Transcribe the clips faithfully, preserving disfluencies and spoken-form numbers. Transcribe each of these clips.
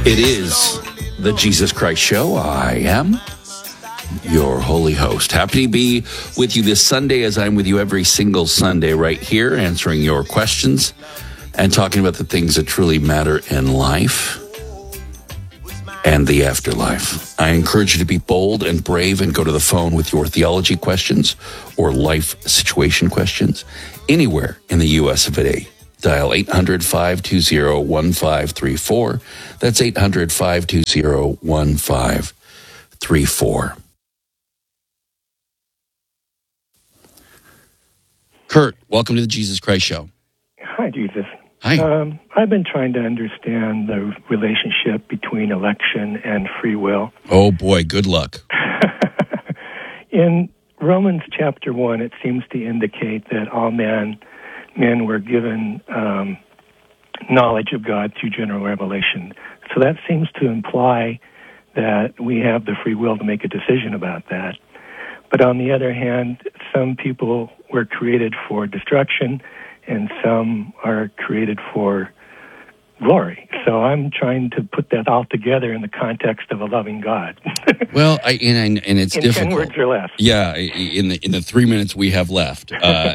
It is the Jesus Christ Show. I am your holy host. Happy to be with you this Sunday, as I'm with you every single Sunday right here, answering your questions and talking about the things that truly matter in life and the afterlife. I encourage you to be bold and brave and go to the phone with your theology questions or life situation questions anywhere in the U S of A. Dial eight hundred, five two zero, one five three four. That's eight hundred, five two zero, one five three four. Kurt, welcome to the Jesus Christ Show. Hi, Jesus. Hi. Um, I've been trying to understand the relationship between election and free will. Oh, boy, good luck. In Romans chapter one, it seems to indicate that all men, men were given um, knowledge of God through general revelation. So that seems to imply that we have the free will to make a decision about that. But on the other hand, some people were created for destruction, and some are created for glory. So I'm trying to put that all together in the context of a loving God. Well, I, and, and it's in difficult. ten words or less. Yeah, in the in the three minutes we have left, uh,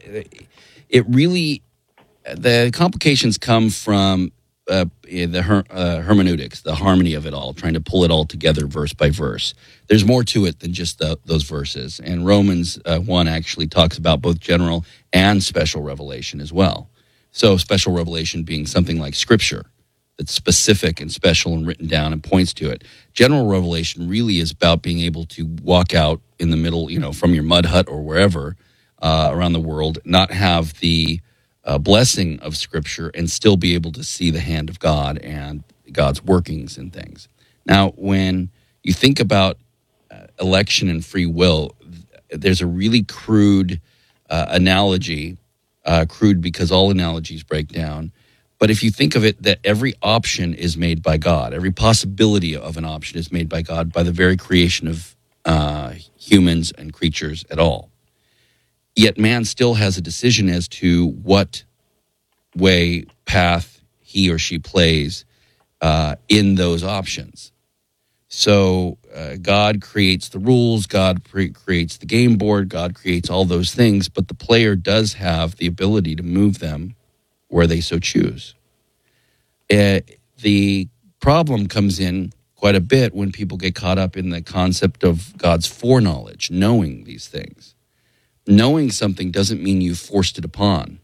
it really the complications come from uh, the her, uh, hermeneutics, the harmony of it all, trying to pull it all together verse by verse. There's more to it than just the, those verses, and Romans uh, one actually talks about both general and special revelation as well. So special revelation being something like Scripture that's specific and special and written down and points to it. General revelation really is about being able to walk out in the middle, you know, from your mud hut or wherever uh, around the world, not have the uh, blessing of Scripture and still be able to see the hand of God and God's workings and things. Now, when you think about uh, election and free will, there's a really crude uh, analogy, uh, crude because all analogies break down. But if you think of it, that every option is made by God, every possibility of an option is made by God by the very creation of uh, humans and creatures at all. Yet man still has a decision as to what way, path he or she plays uh, in those options. So uh, God creates the rules, God pre- creates the game board, God creates all those things, but the player does have the ability to move them where they so choose. Uh, the problem comes in quite a bit when people get caught up in the concept of God's foreknowledge, knowing these things. Knowing something doesn't mean you forced it upon.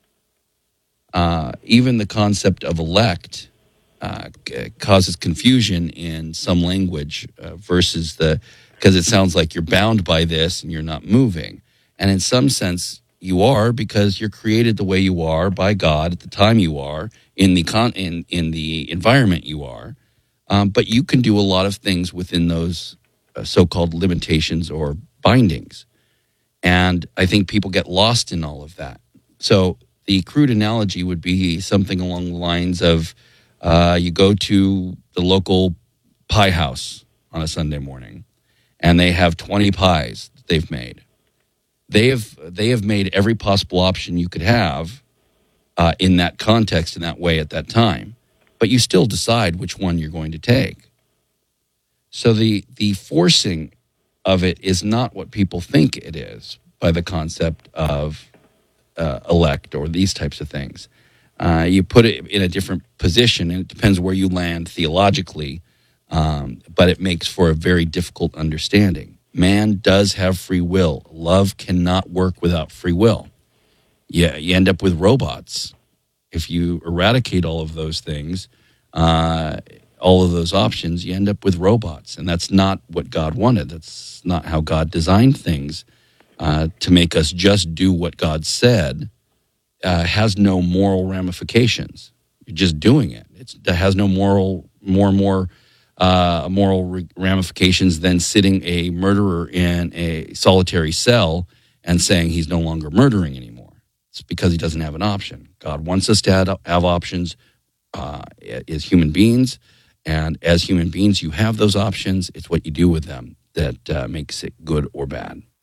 Uh, even the concept of elect uh, c- causes confusion in some language uh, versus the, because it sounds like you're bound by this and you're not moving. And in some sense, you are, because you're created the way you are by God at the time you are, in the con- in, in the environment you are. Um, but you can do a lot of things within those uh, so-called limitations or bindings. And I think people get lost in all of that. So the crude analogy would be something along the lines of uh, you go to the local pie house on a Sunday morning, and they have twenty pies that they've made. They have they have made every possible option you could have uh, in that context, in that way, at that time. But you still decide which one you're going to take. So the the forcing of it is not what people think it is by the concept of uh, elect or these types of things. Uh, you put it in a different position, and it depends where you land theologically, um, but it makes for a very difficult understanding. Man does have free will. Love cannot work without free will. Yeah, you end up with robots. If you eradicate all of those things, uh, all of those options, you end up with robots. And that's not what God wanted. That's not how God designed things. Uh, to make us just do what God said uh, has no moral ramifications. You're just doing it. It's, it has no moral, more and more uh, moral re- ramifications than sitting a murderer in a solitary cell and saying he's no longer murdering anymore. It's because he doesn't have an option. God wants us to have, have options uh, as human beings, and as human beings, you have those options. It's what you do with them that uh, makes it good or bad.